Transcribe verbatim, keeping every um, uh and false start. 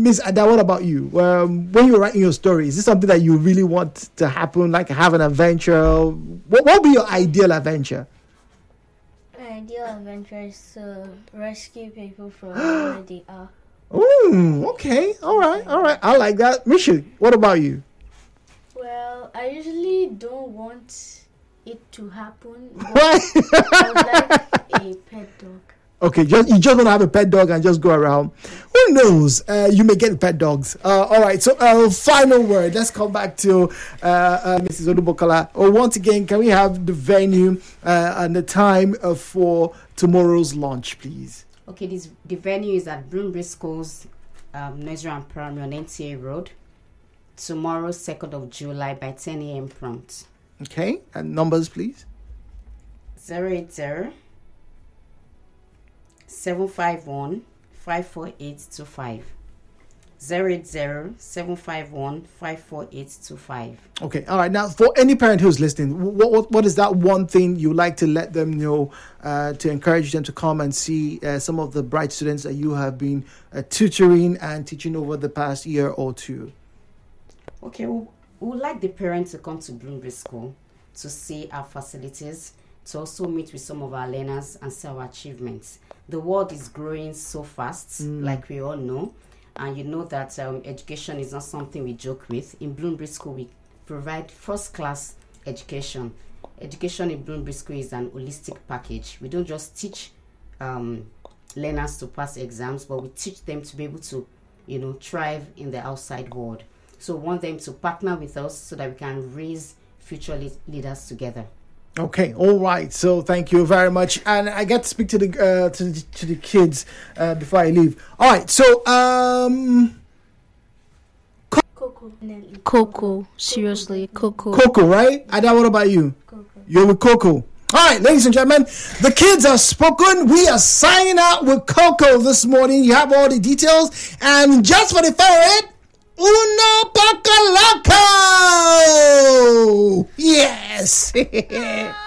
Miss Ada, what about you? Um, when you're writing your story, is this something that you really want to happen, like have an adventure? What what would be your ideal adventure? My ideal adventure is to rescue people from where they are. Ooh, okay. All right, all right. I like that. Michelle, what about you? Well, I usually don't want it to happen. Why? I would like a pet dog. Okay, just you just want to have a pet dog and just go around. Who knows? Uh, you may get pet dogs. Uh, all right. So, uh, final word. Let's come back to uh, uh, Missus Olubokola. Oh, once again, can we have the venue uh, and the time uh, for tomorrow's launch, please? Okay, this the venue is at Bloomberry Schools, um, Nursery and Primary on N T A Road. Tomorrow, second of July by ten a.m. prompt. Okay, and numbers, please. Zero eight zero. seven five one, five four eight two five. zero eight zero, seven five one, five four eight two five. Okay, all right. Now, for any parent who's listening, what what, what is that one thing you like to let them know uh, to encourage them to come and see uh, some of the bright students that you have been uh, tutoring and teaching over the past year or two? Okay, we we would like the parents to come to Bloomberry School to see our facilities, to also meet with some of our learners and see our achievements. The world is growing so fast, mm. like we all know. And you know that um, education is not something we joke with. In Bloomberry School, we provide first-class education. Education in Bloomberry School is an holistic package. We don't just teach um, learners to pass exams, but we teach them to be able to, you know, thrive in the outside world. So we want them to partner with us so that we can raise future le- leaders together. Okay, all right. So thank you very much, and I get to speak to the uh, to, the, to the kids uh, before I leave. All right. So um, Coco. Coco. Seriously, Coco. Coco, right? Ada, what about you? Coco. You're with Coco. All right, ladies and gentlemen, the kids are spoken. We are signing out with Coco this morning. You have all the details, and just for the fun, Uno Pacalaco! Yes!